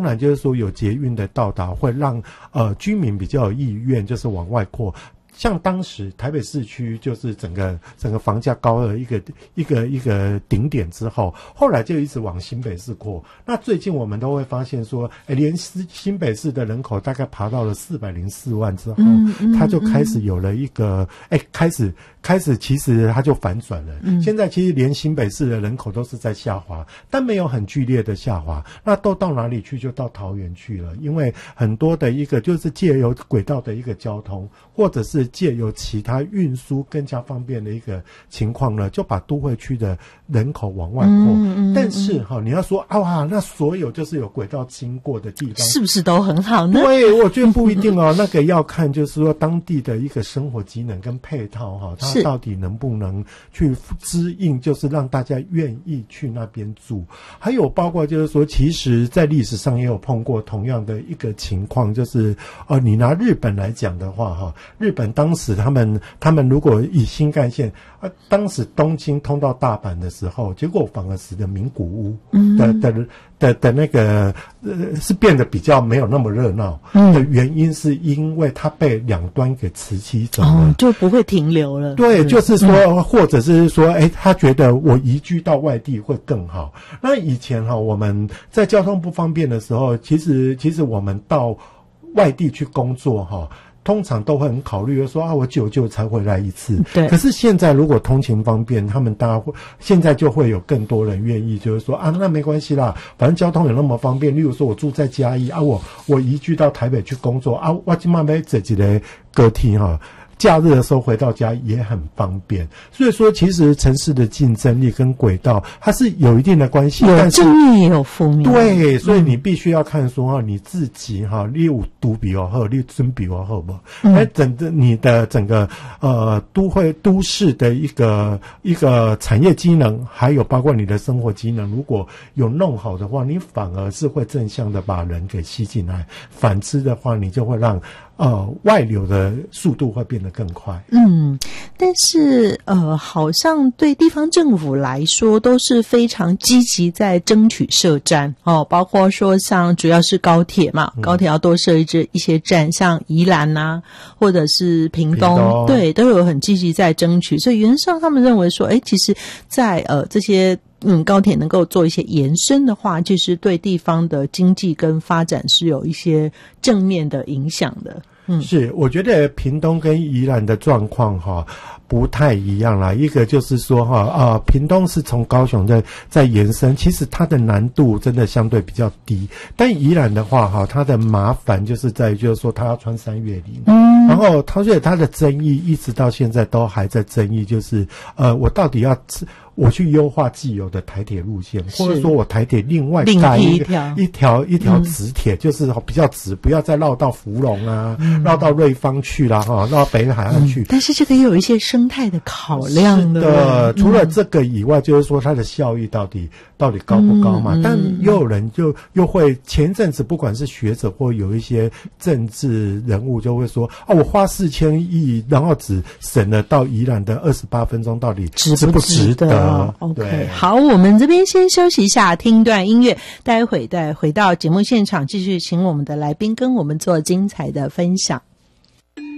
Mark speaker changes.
Speaker 1: 然就是说有捷运的到达会让居民比较有意愿就是往外扩。像当时台北市区就是整个房价高的一个顶点之后，后来就一直往新北市扩。那最近我们都会发现说，连新北市的人口大概爬到了404万之后，它就开始有了一个开始其实它就反转了。现在其实连新北市的人口都是在下滑，但没有很剧烈的下滑。那都到哪里去？就到桃园去了，因为很多的一个就是借由轨道的一个交通，或者是借由其他运输更加方便的一个情况呢，就把都会区的人口往外扩。但是你要说哇，那所有就是有轨道经过的地方，
Speaker 2: 是不是都很好呢？
Speaker 1: 对，我觉得不一定哦。那个要看就是说当地的一个生活机能跟配套它到底能不能去支应，就是让大家愿意去那边住。还有包括就是说，其实在历史上也有碰过同样的一个情况，就是你拿日本来讲的话日本当时他们如果以新干线当时东京通到大阪的时候，结果反而使得名古屋的那个是变得比较没有那么热闹的原因，是因为它被两端给磁吸走了，
Speaker 2: 就不会停留了。
Speaker 1: 对，就是说或者是说他觉得我移居到外地会更好。那以前我们在交通不方便的时候，其实我们到外地去工作通常都会很考虑说我久才回来一次。
Speaker 2: 对。可
Speaker 1: 是现在如果通勤方便，他们大家现在就会有更多人愿意，就是说那没关系啦，反正交通有那么方便。例如说我住在嘉义我移居到台北去工作我现在要坐一个高铁假日的时候回到家也很方便。所以说其实城市的竞争力跟轨道它是有一定的关系，
Speaker 2: 有正面也有负面。
Speaker 1: 对，所以你必须要看说你自己你有读比我好，你准比我好不？你的整个都市的一个产业机能，还有包括你的生活机能，如果有弄好的话，你反而是会正向的把人给吸进来。反之的话，你就会让外流的速度会变得更快。
Speaker 2: 但是好像对地方政府来说都是非常积极在争取设站包括说像主要是高铁嘛，高铁要多设一些站，像宜兰或者是屏东，对，都有很积极在争取。所以原则上他们认为说其实在这些高铁能够做一些延伸的话，其实对地方的经济跟发展是有一些正面的影响的。
Speaker 1: 是，我觉得屏东跟宜兰的状况不太一样啦。一个就是说屏东是从高雄在延伸，其实它的难度真的相对比较低。但宜兰的话它的麻烦就是在于就是说它要穿山越岭，然后所以它的争议一直到现在都还在争议，就是我到底要我去优化既有的台铁路线，或者说我台铁另外盖一条直铁，就是比较直，不要再绕到福隆绕到瑞芳去啦绕到北海岸去。
Speaker 2: 但是这个也有一些生态的考量的。
Speaker 1: 除了这个以外，就是说它的效益到底高不高嘛？但又有人又会前阵子不管是学者或有一些政治人物就会说我花4000亿，然后只省了到宜兰的28分钟，到底值不值得
Speaker 2: ？OK， 好，我们这边先休息一下，听一段音乐，待会再回到节目现场，继续请我们的来宾跟我们做精彩的分享。